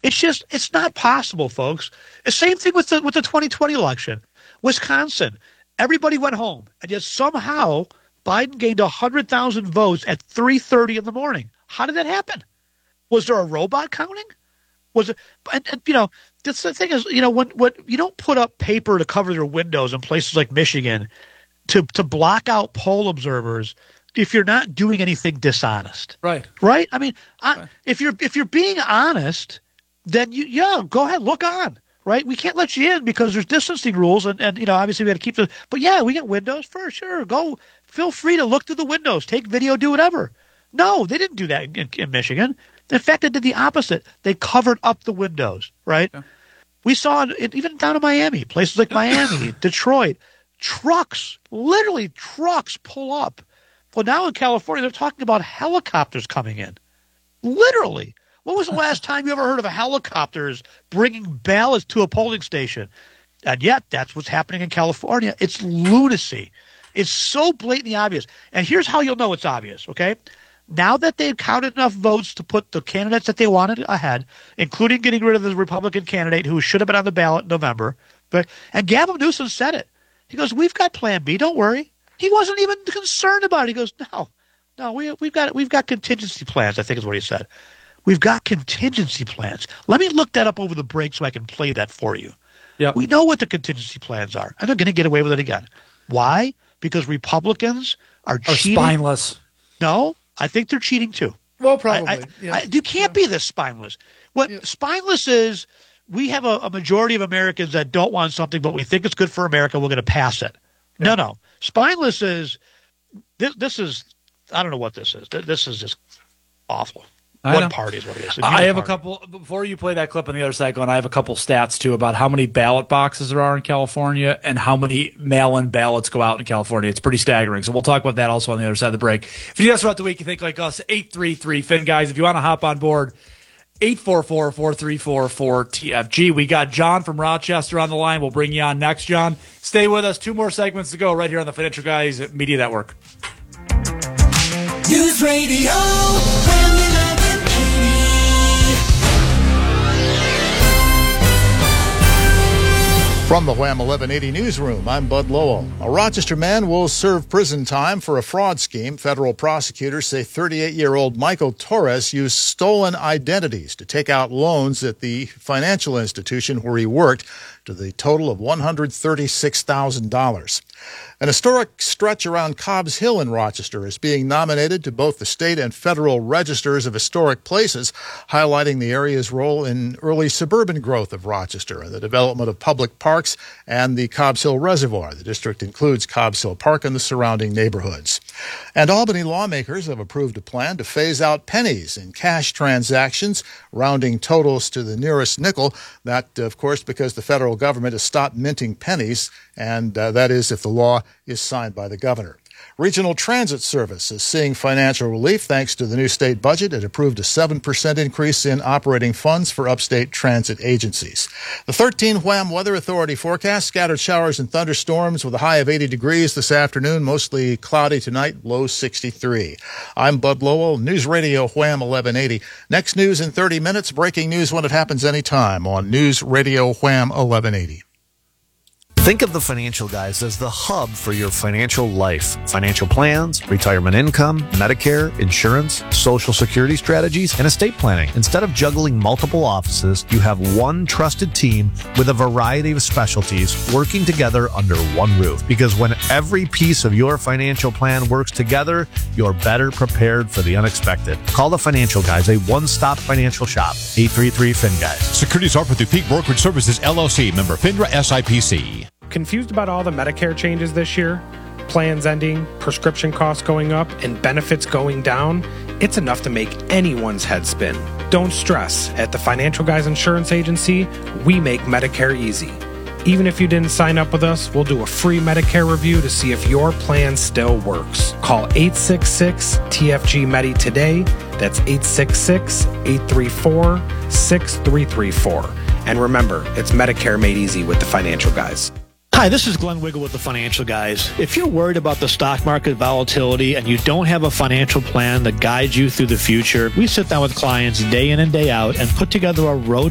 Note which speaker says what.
Speaker 1: It's not possible, folks. The same thing with the 2020 election. Wisconsin, everybody went home, and yet somehow Biden gained 100,000 votes at 3:30 in the morning. How did that happen? Was there a robot counting? Was it? And that's the thing is, when you don't put up paper to cover their windows in places like Michigan to block out poll observers if you're not doing anything dishonest.
Speaker 2: Right.
Speaker 1: I mean, if you're being honest, then go ahead, look on. Right? We can't let you in because there's distancing rules, and obviously we got to keep the. But yeah, we got windows for sure. Go, feel free to look through the windows, take video, do whatever. No, they didn't do that in Michigan. In fact, they did the opposite. They covered up the windows. Right? Yeah. We saw it even down in Miami, places like Miami, Detroit, literally trucks pull up. Well, now in California, they're talking about helicopters coming in, literally. When was the last time you ever heard of helicopters bringing ballots to a polling station? And yet, that's what's happening in California. It's lunacy. It's so blatantly obvious. And here's how you'll know it's obvious, okay? Now that they've counted enough votes to put the candidates that they wanted ahead, including getting rid of the Republican candidate who should have been on the ballot in November, and Gavin Newsom said it. He goes, "We've got Plan B. Don't worry." He wasn't even concerned about it. He goes, "No, we've got contingency plans." I think is what he said. We've got contingency plans. Let me look that up over the break so I can play that for you.
Speaker 2: Yep.
Speaker 1: We know what the contingency plans are, and they're going to get away with it again. Why? Because Republicans are cheating.
Speaker 2: Spineless.
Speaker 1: No, I think they're cheating too.
Speaker 2: Well, probably.
Speaker 1: You can't be this spineless. What spineless is, we have a majority of Americans that don't want something, but we think it's good for America. We're going to pass it. Yeah. No. Spineless is, this is, I don't know what this is. This is just awful. One party is what it is.
Speaker 2: I have a couple, before you play that clip on the other side, Glenn, I have a couple stats too about how many ballot boxes there are in California and how many mail-in ballots go out in California. It's pretty staggering. So we'll talk about that also on the other side of the break. If you do this throughout the week, you think like us, 833-FIN, guys. If you want to hop on board, 844-434-4TFG. We got John from Rochester on the line. We'll bring you on next, John. Stay with us. 2 more segments to go right here on the Financial Guys Media Network.
Speaker 3: News Radio.
Speaker 4: From the Wham 1180 newsroom, I'm Bud Lowell. A Rochester man will serve prison time for a fraud scheme. Federal prosecutors say 38-year-old Michael Torres used stolen identities to take out loans at the financial institution where he worked to the total of $136,000. An historic stretch around Cobbs Hill in Rochester is being nominated to both the state and federal registers of historic places, highlighting the area's role in early suburban growth of Rochester and the development of public parks and the Cobbs Hill Reservoir. The district includes Cobbs Hill Park and the surrounding neighborhoods. And Albany lawmakers have approved a plan to phase out pennies in cash transactions, rounding totals to the nearest nickel. That, of course, because the federal government has stopped minting pennies, and that is if the law is signed by the governor. Regional Transit Service is seeing financial relief thanks to the new state budget. It approved a 7% increase in operating funds for upstate transit agencies. The 13 Wham Weather Authority forecast: scattered showers and thunderstorms with a high of 80 degrees this afternoon, mostly cloudy tonight, low 63. I'm Bud Lowell, News Radio Wham 1180. Next news in 30 minutes, breaking news when it happens anytime on News Radio Wham 1180.
Speaker 5: Think of the Financial Guys as the hub for your financial life. Financial plans, retirement income, Medicare, insurance, Social Security strategies, and estate planning. Instead of juggling multiple offices, you have one trusted team with a variety of specialties working together under one roof. Because when every piece of your financial plan works together, you're better prepared for the unexpected. Call the Financial Guys, a one-stop financial shop. 833-FIN-GUYS.
Speaker 6: Securities offered through Peak Brokerage Services, LLC, member FINRA SIPC.
Speaker 7: Confused about all the Medicare changes this year? Plans ending, prescription costs going up, and benefits going down? It's enough to make anyone's head spin. Don't stress. At the Financial Guys Insurance Agency, we make Medicare easy. Even if you didn't sign up with us, we'll do a free Medicare review to see if your plan still works. Call 866-TFG-MEDI today. That's 866-834-6334. And remember, it's Medicare made easy with the Financial Guys.
Speaker 1: Hi, this is Glenn Wiggle with the Financial Guys. If you're worried about the stock market volatility and you don't have a financial plan that guides you through the future, we sit down with clients day in and day out and put together a road